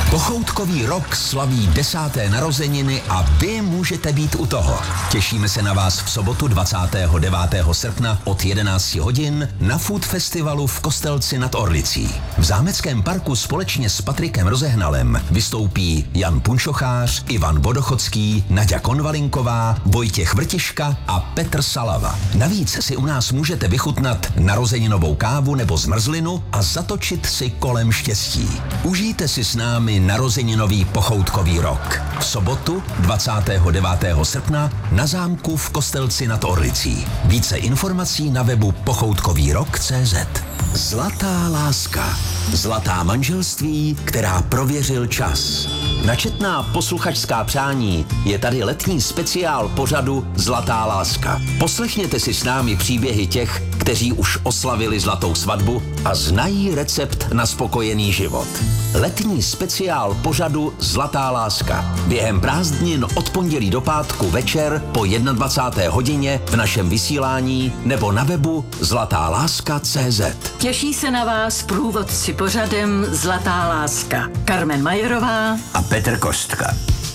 Pochoutkový rok slaví 10. narozeniny a vy můžete být u toho. Těšíme se na vás v sobotu 29. srpna od 11 hodin na Food Festivalu v Kostelci nad Orlicí. V Zámeckém parku společně s Patrikem Rozehnalem vystoupí Jan Punčochář, Ivan Vodochodský, Naďa Konvalinková, Vojtěch Vrtiška a Petr Salava. Navíc si u nás můžete vychutnat narozeninovou kávu nebo zmrzlinu a zatočit si kolem štěstí. Užijte si s námi narozeninový pochoutkový rok. V sobotu 29. srpna na zámku v Kostelci nad Orlicí. Více informací na webu pochoutkovýrok.cz. Zlatá láska. Zlatá manželství, která prověřil čas. Na četná posluchačská přání je tady letní speciál pořadu Zlatá láska. Poslechněte si s námi příběhy těch, kteří už oslavili zlatou svatbu a znají recept na spokojený život. Letní speciál pořadu Zlatá láska. Během prázdnin od pondělí do pátku večer po 21. hodině v našem vysílání nebo na webu zlatáláska.cz. Těší se na vás průvodci pořadem Zlatá láska. Carmen Majerová a Petr Kostka.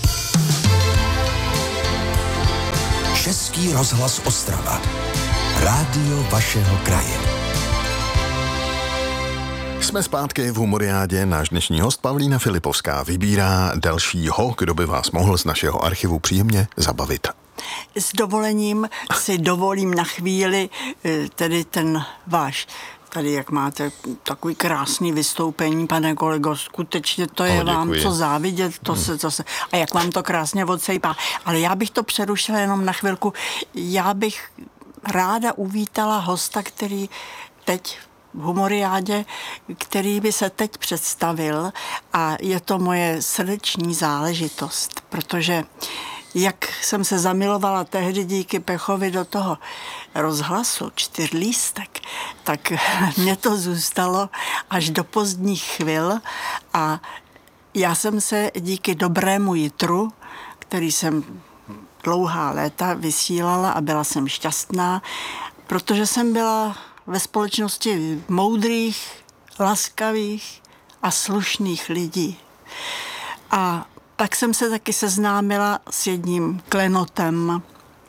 Český rozhlas Ostrava. Rádio vašeho kraje. Jsme zpátky v Humoriádě. Náš dnešní host Pavlína Filipovská vybírá dalšího, kdo by vás mohl z našeho archivu příjemně zabavit. S dovolením si dovolím na chvíli tedy ten váš, tady jak máte takový krásný vystoupení, pane kolego, skutečně to je vám co závidět, to se, a jak vám to krásně odsejpá. Ale já bych to přerušila jenom na chvilku. Já bych ráda uvítala hosta, který teď v Humoriádě, který by se teď představil, a je to moje srdeční záležitost, protože jak jsem se zamilovala tehdy díky Pechovi do toho rozhlasu Čtyřlístek, tak mě to zůstalo až do pozdních chvil a já jsem se díky Dobrému jitru, který jsem dlouhá léta vysílala a byla jsem šťastná, protože jsem byla ve společnosti moudrých, laskavých a slušných lidí. A tak jsem se taky seznámila s jedním klenotem.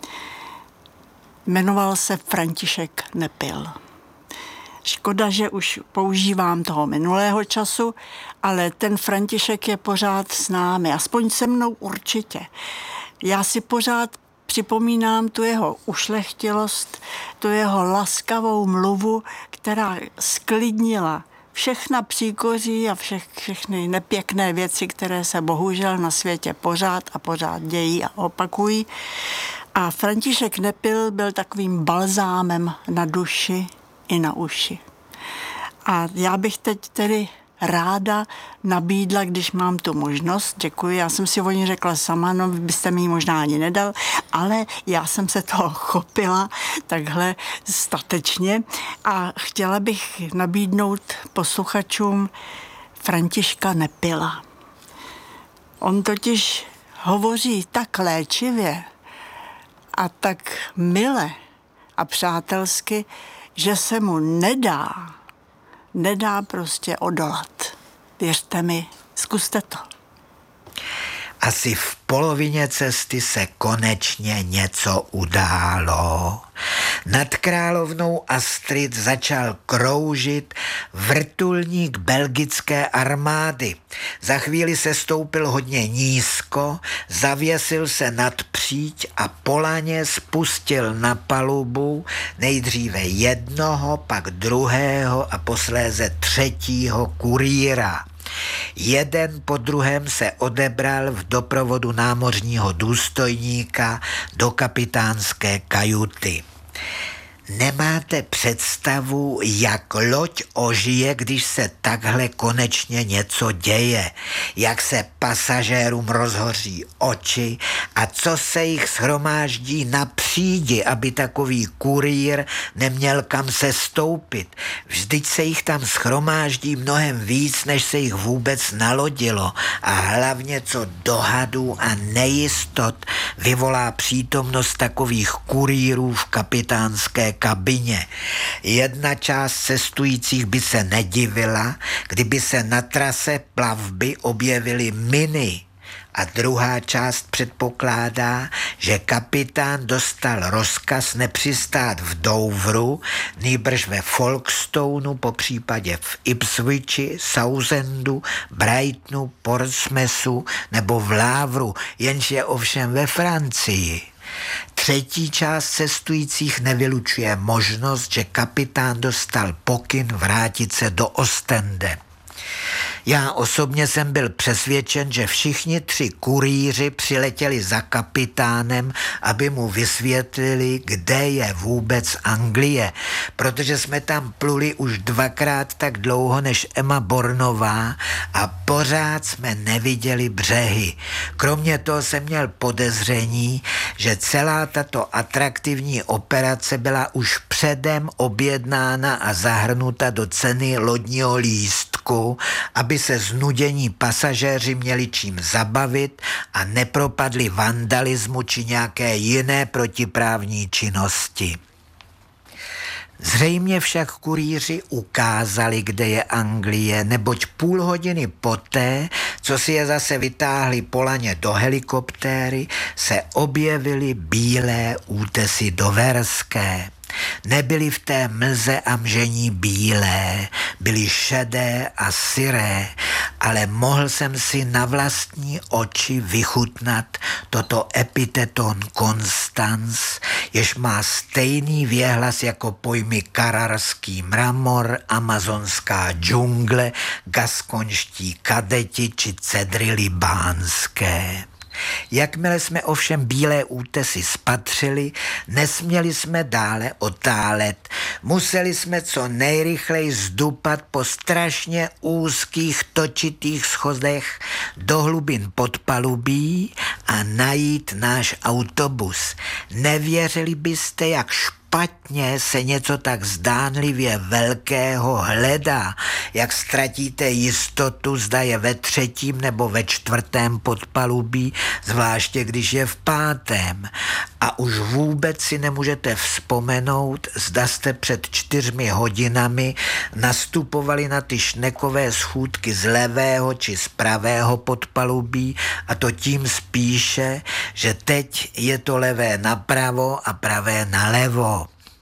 Jmenoval se František Nepil. Škoda, že už používám toho minulého času, ale ten František je pořád s námi, aspoň se mnou určitě. Já si pořád připomínám tu jeho ušlechtilost, tu jeho laskavou mluvu, která sklidnila všechna příkoří a všechny nepěkné věci, které se bohužel na světě pořád a pořád dějí a opakují. A František Nepil byl takovým balzámem na duši i na uši. A já bych teď tedy ráda nabídla, když mám tu možnost, děkuji, já jsem si o ní řekla sama, no byste mi ji možná ani nedal, ale já jsem se toho chopila takhle statečně a chtěla bych nabídnout posluchačům Františka Nepila. On totiž hovoří tak léčivě a tak mile a přátelsky, že se mu nedá prostě odolat. Věřte mi, zkuste to. Asi v polovině cesty se konečně něco událo. Nad královnou Astrid začal kroužit vrtulník belgické armády. Za chvíli se stoupil hodně nízko, zavěsil se nad příď a po laně spustil na palubu nejdříve jednoho, pak druhého a posléze třetího kurýra. Jeden po druhém se odebral v doprovodu námořního důstojníka do kapitánské kajuty. Nemáte představu, jak loď ožije, když se takhle konečně něco děje, jak se pasažérům rozhoří oči a co se jich shromáždí na přídi, aby takový kurýr neměl kam se stoupit. Vždyť se jich tam shromáždí mnohem víc, než se jich vůbec nalodilo a hlavně co dohadů a nejistot vyvolá přítomnost takových kurýrů v kapitánské kabině. Jedna část cestujících by se nedivila, kdyby se na trase plavby objevily miny. A druhá část předpokládá, že kapitán dostal rozkaz nepřistát v Douvru, nýbrž ve Folkestonu, popřípadě v Ipswichi, Southendu, Brightonu, Portsmouthu nebo v Lávru, jenž je ovšem ve Francii. Třetí část cestujících nevylučuje možnost, že kapitán dostal pokyn vrátit se do Ostende. Já osobně jsem byl přesvědčen, že všichni 3 kurýři přiletěli za kapitánem, aby mu vysvětlili, kde je vůbec Anglie, protože jsme tam pluli už 2krát tak dlouho než Emma Bornová a pořád jsme neviděli břehy. Kromě toho jsem měl podezření, že celá tato atraktivní operace byla už předem objednána a zahrnuta do ceny lodního lístku, aby se znudění pasažéři měli čím zabavit a nepropadli vandalismu či nějaké jiné protiprávní činnosti. Zřejmě však kurýři ukázali, kde je Anglie, neboť půl hodiny poté, co si je zase vytáhli po laně do helikoptéry, se objevily bílé útesy doverské. Nebyly v té mlze a mžení bílé, byly šedé a syré, ale mohl jsem si na vlastní oči vychutnat toto epiteton Constance, jež má stejný věhlas jako pojmy kararský mramor, amazonská džungle, gaskonští kadeti či cedry libánské. Jakmile jsme ovšem bílé útesy spatřili, nesměli jsme dále otálet. Museli jsme co nejrychleji zdupat po strašně úzkých točitých schodech do hlubin podpalubí a najít náš autobus. Nevěřili byste, jak špatně se něco tak zdánlivě velkého hledá, jak ztratíte jistotu, zda je ve 3. nebo ve 4. podpalubí, zvláště když je v 5. A už vůbec si nemůžete vzpomenout, zda jste před 4 hodinami nastupovali na ty šnekové schůdky z levého či z pravého podpalubí, a to tím spíše, že teď je to levé napravo a pravé nalevo.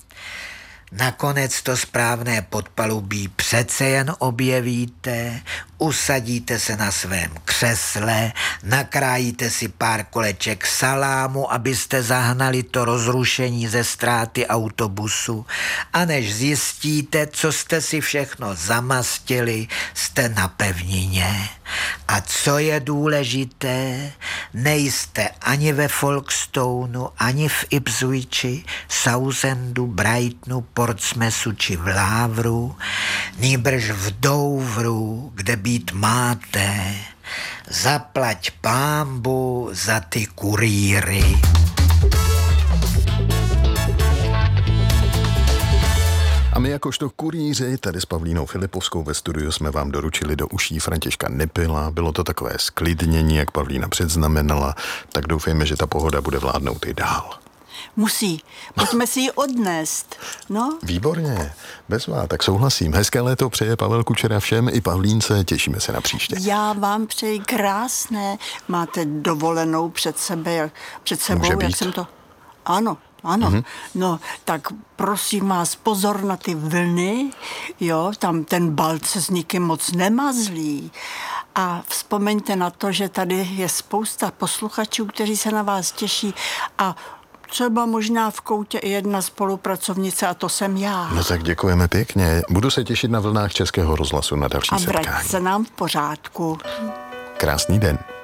Nakonec to správné podpalubí přece jen objevíte, usadíte se na svém křesle, nakrájíte si pár koleček salámu, abyste zahnali to rozrušení ze ztráty autobusu, a než zjistíte, co jste si všechno zamastili, jste na pevnině. A co je důležité, nejste ani ve Folkestonu, ani v Ipswichi, Southendu, Brightonu, Portsmouthu či v Lávru, nýbrž v Douvru, kde být máte. Zaplať pánbu za ty kurýry. A my jakožto kurýři tady s Pavlínou Filipovskou ve studiu jsme vám doručili do uší Františka Nipila. Bylo to takové sklidnění, jak Pavlína předznamenala, tak doufejme, že ta pohoda bude vládnout i dál. Musí. Pojďme si ji odnést. No. Výborně. Bezvá, tak souhlasím. Hezké léto přeje Pavel Kučera všem i Pavlínce. Těšíme se na příště. Já vám přeji krásné. Máte dovolenou před sebou. Může být. Jak jsem to... Ano. Mm-hmm. No, tak prosím vás, pozor na ty vlny, jo, tam ten balt se s nikým moc nemazlí. A vzpomeňte na to, že tady je spousta posluchačů, kteří se na vás těší, a třeba možná v koutě i jedna spolupracovnice, a to jsem já. No tak děkujeme pěkně. Budu se těšit na vlnách Českého rozhlasu na další setkání. A vrať se nám v pořádku. Krásný den.